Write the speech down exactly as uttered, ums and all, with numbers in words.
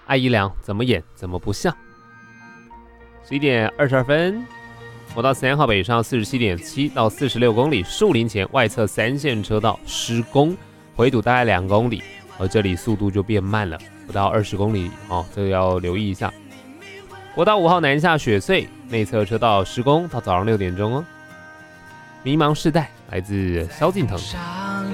艾怡良怎么演怎么不像。十一点二十二分，国道三号北上四十七点七到四十六公里，树林前外侧三线车道施工，回堵大概两公里，而这里速度就变慢了，不到二十公里哦，这个要留意一下。国道五号南下雪隧内侧车道施工到早上六点钟哦。迷茫世代来自萧敬腾。